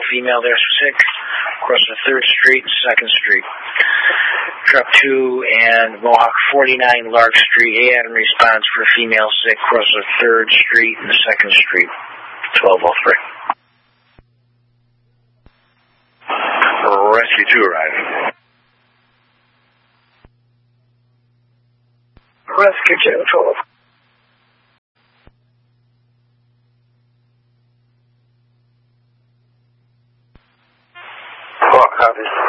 female there sick. Across the 3rd Street, 2nd Street. Truck 2 and Mohawk 49 Lark Street. A.M. response for female sick across the 3rd Street and the 2nd Street. 1203. Rescue 2 arriving. Rescue 2, 12. Call, copy.